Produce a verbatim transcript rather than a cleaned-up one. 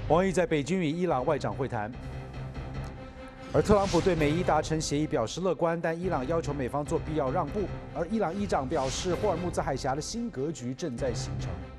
王毅在北京与伊朗外长会谈，而特朗普对美伊达成协议表示乐观，但伊朗要求美方做必要让步，而伊朗议长表示，霍尔木兹海峡的新格局正在形成。